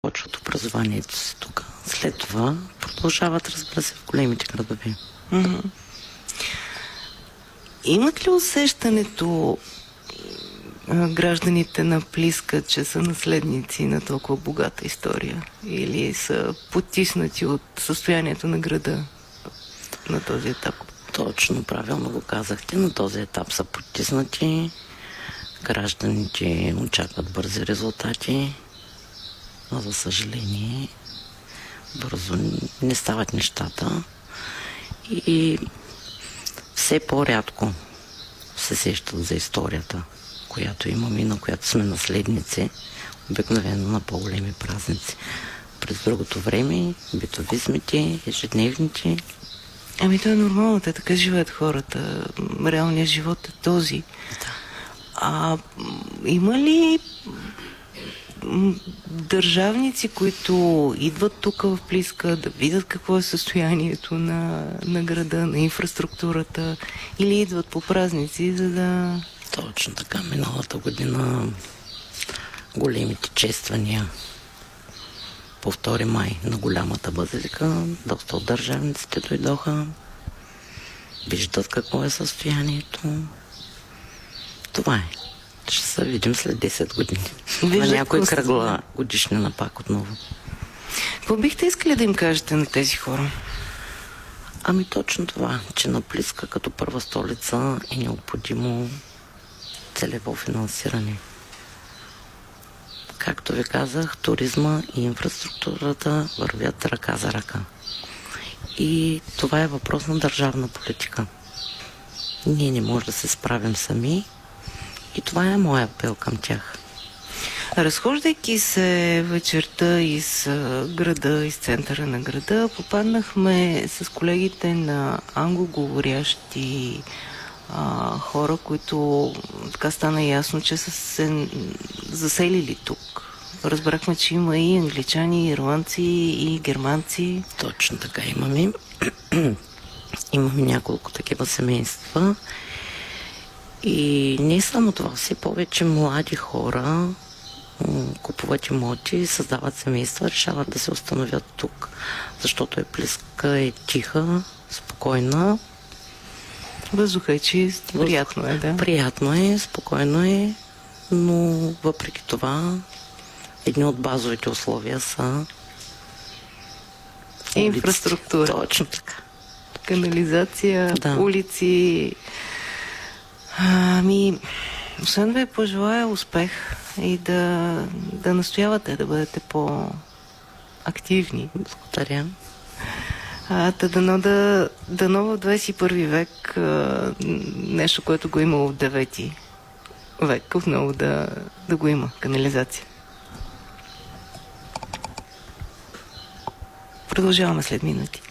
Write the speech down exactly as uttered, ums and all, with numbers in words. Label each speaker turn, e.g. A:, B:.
A: почват образованието си тук. След това продължават, разбира се, в големите градове.
B: Mm-hmm. Имат ли усещането а, гражданите на Плиска, че са наследници на толкова богата история? Или са потиснати от състоянието на града на този етап?
A: Точно, правилно го казахте. На този етап са потиснати. Гражданите очакват бързи резултати. Но, за съжаление, бързо не стават нещата. И все по-рядко се сещат за историята, която имаме и на която сме наследници, обикновено на по-големи празници. През другото време, битовизмите, ежедневните.
B: Ами то е нормално, те така живеят хората. Реалният живот е този.
A: Да.
B: А има ли държавници, които идват тук в Плиска да видят какво е състоянието на, на града, на инфраструктурата, или идват по празници, за да...
A: Точно така. Миналата година големите чествания по втори май на голямата базилика, доста от държавниците дойдоха, виждат какво е състоянието. Това е. Ще се видим след десет години. На някой кръгла годишнина пак отново.
B: Какво бихте искали да им кажете на тези хора?
A: Ами точно това, че на Плиска като първа столица е необходимо целево финансиране. Както ви казах, туризма и инфраструктурата вървят ръка за ръка. И това е въпрос на държавна политика. Ние не можем да се справим сами и това е моя апел към тях.
B: Разхождайки се вечерта из града, из центъра на града, попаднахме с колегите на англоговорящи а, хора, които така стана ясно, че са се заселили тук. Разбрахме, че има и англичани, и ирландци, и германци.
A: Точно така имаме. Имаме няколко такива семейства. И не само това, все повече млади хора купуват имоти, създават семейства, решават да се установят тук. Защото е Плиска, е тиха, спокойна.
B: Въздуха е чист, приятно е, да.
A: Приятно е, спокойно е, но въпреки това едни от базовите условия са
B: инфраструктура.
A: Точно така.
B: Канализация,
A: да.
B: улици. Ами, освен да ви пожелая успех и да, да настоявате да бъдете по-активни.
A: Благодаря.
B: А, да дано да, дано в двадесет и първи век а, нещо, което го имало в девети век, отново да, да го има. Канализация. Продължаваме след минути.